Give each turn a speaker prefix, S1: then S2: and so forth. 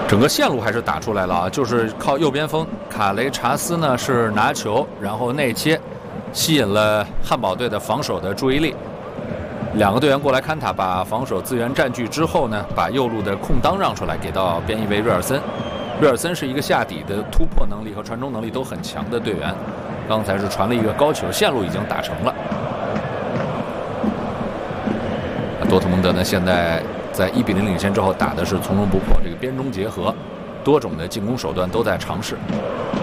S1: 整个线路还是打出来了啊，就是靠右边锋卡雷查斯呢是拿球，然后内切，吸引了汉堡队的防守的注意力。两个队员过来看塔，把防守资源占据之后呢，把右路的空当让出来，给到边翼位瑞尔森。瑞尔森是一个下底的突破能力和传中能力都很强的队员，刚才是传了一个高球，线路已经打成了。多特蒙德呢，现在在1比0领先之后，打的是从容不迫，这个边中结合，多种的进攻手段都在尝试。